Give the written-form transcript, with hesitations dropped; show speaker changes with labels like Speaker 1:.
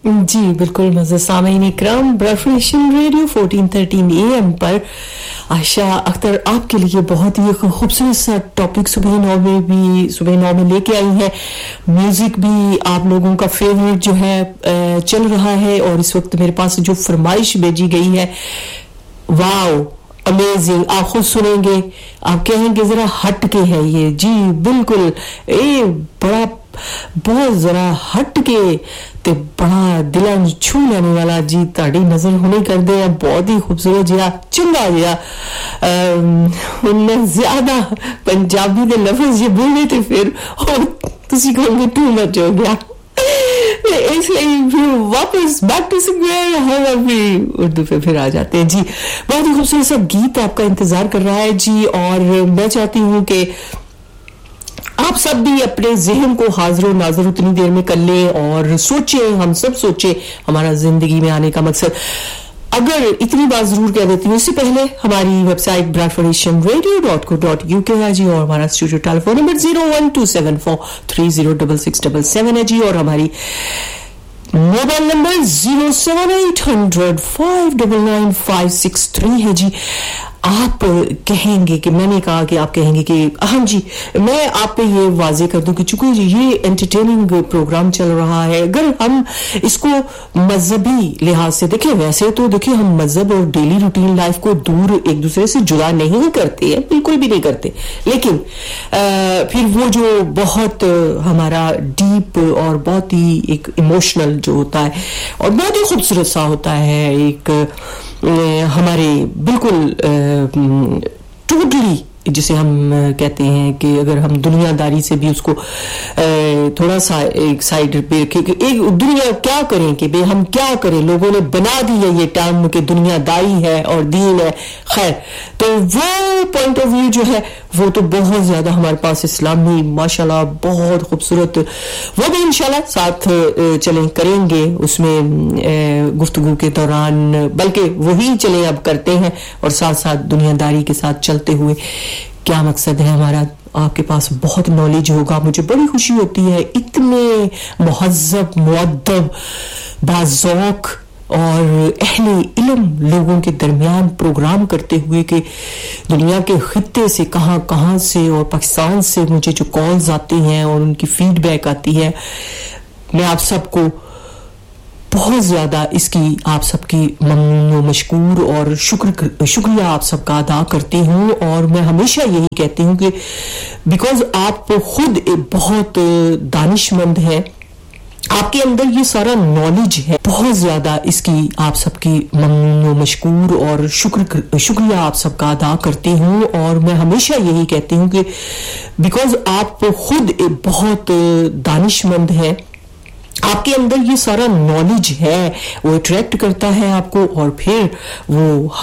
Speaker 1: जी बिल्कुल मज़े सामीन इकराम ब्रफरेशन रेडियो 1413 AM पर आशा अख्तर आपके लिए बहुत ही खूबसूरत सा टॉपिक सुबह 9 में लेके आई है। म्यूजिक भी आप लोगों का फेवरेट जो है चल रहा है और इस वक्त मेरे पास जो फरमाइश भेजी गई है, वाओ अमेजिंग, आप खुद सुनेंगे आप कहेंगे जरा हट के है ये। जी बिल्कुल, ये बड़ा बहुत जरा हट के ते बड़ा दिल ਨੂੰ ਛੂ ਲੈਣ ਵਾਲਾ ਜੀ ਤੁਹਾਡੀ ਨਜ਼ਰ ਹੁਣੇ ਕਰਦੇ ਆ। ਬਹੁਤ ਹੀ ਖੂਬਸੂਰਤ ਜਿਹਾ ਚੰਗਾ ਜਿਹਾ ਉਹਨੇ ਜ਼ਿਆਦਾ ਪੰਜਾਬੀ ਦੇ ਲਫ਼ਜ਼ ਜੇ ਬੋਲੇ ਤੇ ਫਿਰ ਤੁਸੀਂ ਕਹੋਗੇ ਟੂ ਮਚ ਹੋ ਗਿਆ, इसलिए फिर वापस बैक टू स्क्वायर हम अभी उर्दू पे फिर आ जाते हैं। जी बहुत ही खूबसूरत सा गीत आपका इंतजार कर रहा है जी, और मैं चाहती हूँ कि आप सब भी अपने ज़हन को हाज़िर नाज़िर उतनी देर में कर लें और सोचें, हम सब सोचें हमारा जिंदगी में आने का मकसद। अगर इतनी बात जरूर कह देती हूँ, इससे पहले हमारी वेबसाइट bradfordationradio.co.uk है जी, और हमारा स्टूडियो टेलीफोन नंबर 01274306677 है जी, और हमारी मोबाइल नंबर 07800599563 है जी। आप कहेंगे कि मैंने कहा कि आप कहेंगे कि हाँ जी, मैं आप पे ये वाजे कर दूं कि चूंकि ये एंटरटेनिंग प्रोग्राम चल रहा है, अगर हम इसको मजहबी लिहाज से देखें, वैसे तो देखिए हम मजहब और डेली रूटीन लाइफ को दूर एक दूसरे से जुदा नहीं करते हैं, बिल्कुल भी नहीं करते, लेकिन फिर वो जो बहुत हमारा डीप और बहुत ही एक इमोशनल जो होता है और बहुत ही खूबसूरत सा होता है, एक हमारे बिल्कुल टोटली जिसे हम कहते हैं कि अगर हम दुनियादारी से भी उसको थोड़ा सा एक साइड पे रखें कि एक दुनिया क्या करें कि भाई हम क्या करें, लोगों ने बना दी है ये टर्म कि दुनियादारी है और दीन है। खैर, तो वो पॉइंट ऑफ व्यू जो है वो तो बहुत ज्यादा हमारे पास इस्लामी माशाल्लाह बहुत खूबसूरत, वो भी इंशाल्लाह साथ चलें करेंगे उसमें गुफ्तगू के दौरान, बल्कि वही चले अब करते हैं और साथ साथ दुनियादारी के साथ चलते हुए क्या मकसद है हमारा। आपके पास बहुत नॉलेज होगा, मुझे बड़ी खुशी होती है इतने मुहज़्ज़ब मुअद्दब बाज़ौक़ और अहले इल्म लोगों के दरमियान प्रोग्राम करते हुए कि दुनिया के खित्ते से कहां से और पाकिस्तान से मुझे जो कॉल्स आती हैं और उनकी फीडबैक आती है, मैं आप सबको बहुत ज्यादा इसकी आप सबकी ममनून व मशकूर और शुक्रिया आप सबका अदा करती हूँ। और मैं हमेशा यही कहती हूँ कि बिकॉज आप खुद बहुत दानिशमंद हैं, आपके अंदर ये सारा नॉलेज है, बहुत ज्यादा इसकी आप सबकी ममनून व मशकूर और शुक्रिया आप सबका अदा करती हूँ। और मैं हमेशा यही कहती हूँ कि बिकॉज आप खुद बहुत दानिशमंद हैं, आपके अंदर ये सारा नॉलेज है, वो अट्रैक्ट करता है आपको और फिर वो